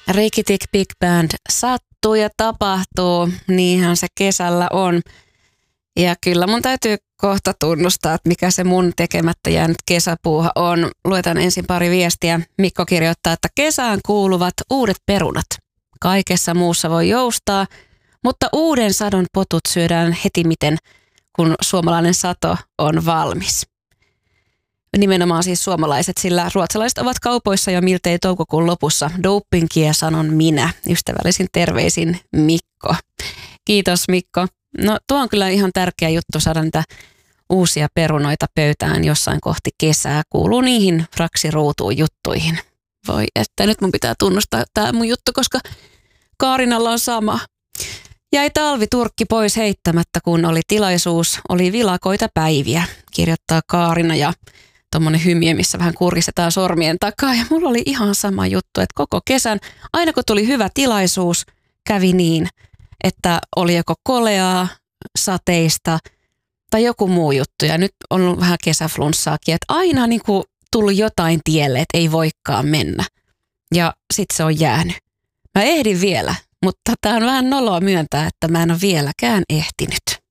Rikitik Big Band sattuu ja tapahtuu, niinhän se kesällä on. Ja kyllä mun täytyy kohta tunnustaa, että mikä se mun tekemättä jäänyt kesäpuuha on. Luetaan ensin pari viestiä. Mikko kirjoittaa, että kesään kuuluvat uudet perunat. Kaikessa muussa voi joustaa, mutta uuden sadon potut syödään hetimiten, kun suomalainen sato on valmis. Nimenomaan siis suomalaiset, sillä ruotsalaiset ovat kaupoissa jo miltei toukokuun lopussa. Dopingia sanon minä. Ystävällisin terveisin Mikko. Kiitos Mikko. No tuo on kyllä ihan tärkeä juttu saada niitä uusia perunoita pöytään jossain kohti kesää. Kuuluu niihin raksiruutuun juttuihin. Voi että nyt mun pitää tunnustaa tämä mun juttu, koska Kaarinalla on sama. Jäi talviturkki pois heittämättä, kun oli tilaisuus. Oli vilakoita päiviä, kirjoittaa Kaarina ja tommonen hymiö, missä vähän kuristetaan sormien takaa. Ja mulla oli ihan sama juttu, että koko kesän, aina kun tuli hyvä tilaisuus, kävi niin, että oli joko koleaa, sateista tai joku muu juttu. Ja nyt on ollut vähän kesäflunssaakin, että aina niin kuin tullut jotain tielle, että ei voikaan mennä. Ja sit se on jäänyt. Mä ehdin vielä, mutta tää on vähän noloa myöntää, että mä en ole vieläkään ehtinyt.